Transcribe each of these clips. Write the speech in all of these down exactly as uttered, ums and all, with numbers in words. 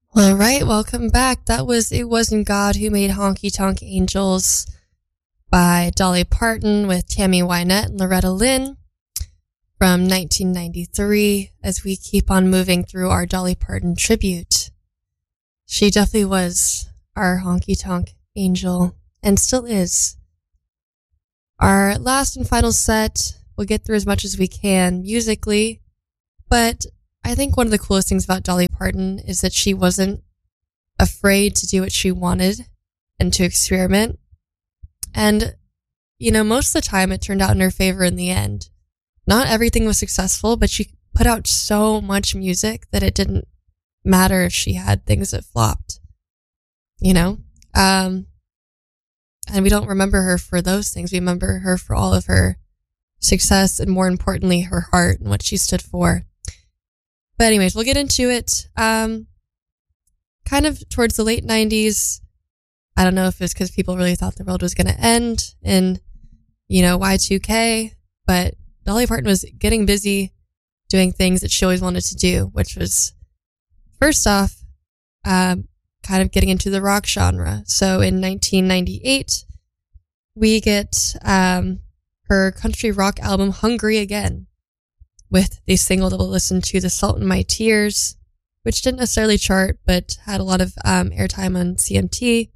All right, welcome back. That was It Wasn't God Who Made Honky Tonk Angels by Dolly Parton with Tammy Wynette and Loretta Lynn from nineteen ninety-three, as we keep on moving through our Dolly Parton tribute. She definitely was our honky tonk angel and still is. Our last and final set, we'll get through as much as we can musically, but I think one of the coolest things about Dolly Parton is that she wasn't afraid to do what she wanted and to experiment. And, you know, most of the time it turned out in her favor in the end. Not everything was successful, but she put out so much music that it didn't matter if she had things that flopped, you know? Um, and we don't remember her for those things. We remember her for all of her success and, more importantly, her heart and what she stood for. But anyways, we'll get into it. Um, kind of towards the late nineties. I don't know if it's because people really thought the world was going to end in, you know, Y two K, but Dolly Parton was getting busy doing things that she always wanted to do, which was, first off, um, kind of getting into the rock genre. So in nineteen ninety-eight, we get um, her country rock album, Hungry Again, with the single that we'll listen to, The Salt in My Tears, which didn't necessarily chart, but had a lot of um, airtime on C M T.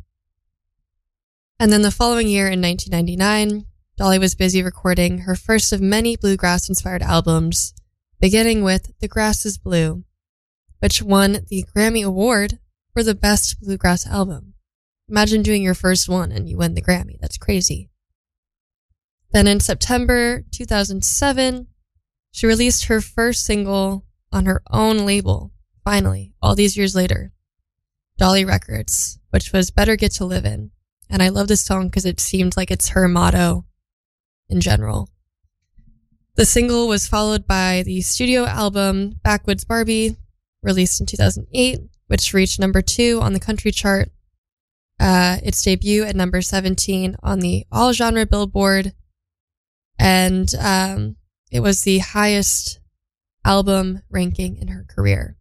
And then the following year, in nineteen ninety-nine, Dolly was busy recording her first of many bluegrass-inspired albums, beginning with The Grass is Blue, which won the Grammy Award for the Best Bluegrass Album. Imagine doing your first one and you win the Grammy. That's crazy. Then in September two thousand seven, she released her first single on her own label, finally, all these years later, Dolly Records, which was Better Get to Livin'. And I love this song because it seemed like it's her motto in general. The single was followed by the studio album Backwoods Barbie, released in two thousand eight, which reached number two on the country chart. Uh, its debut at number seventeen on the all genre Billboard. And, um, it was the highest album ranking in her career.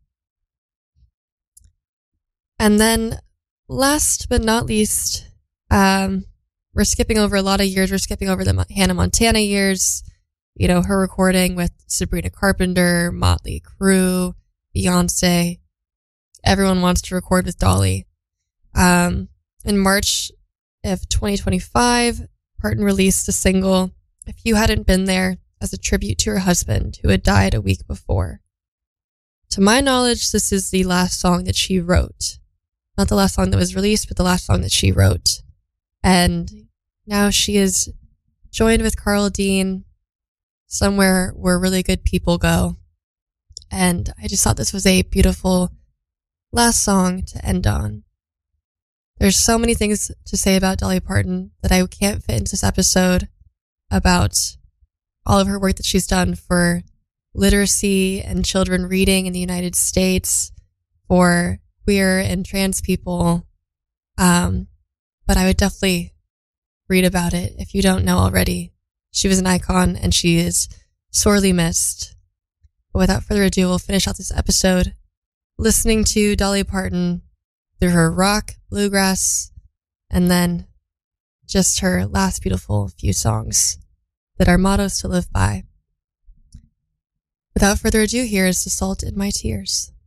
And then last but not least, um, we're skipping over a lot of years. We're skipping over the Hannah Montana years, you know, her recording with Sabrina Carpenter, Motley Crue, Beyonce. Everyone wants to record with Dolly. Um, in March of twenty twenty-five, Parton released the single, If You Hadn't Been There, as a tribute to her husband, who had died a week before. To my knowledge, this is the last song that she wrote. Not the last song that was released, but the last song that she wrote. And now she is joined with Carl Dean somewhere where really good people go. And I just thought this was a beautiful last song to end on. There's so many things to say about Dolly Parton that I can't fit into this episode about all of her work that she's done for literacy and children reading in the United States, for queer and trans people. Um, but I would definitely read about it if you don't know already. She was an icon and she is sorely missed. But without further ado, we'll finish out this episode listening to Dolly Parton through her rock, bluegrass, and then just her last beautiful few songs that are mottos to live by. Without further ado, here is The Salt in My Tears.